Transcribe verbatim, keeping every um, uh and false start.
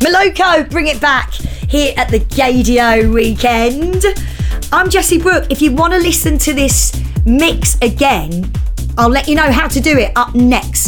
Moloko, bring it back here at the Gaydio weekend. I'm Jessie Brooke. If you want to listen to this mix again, I'll let you know how to do it up next.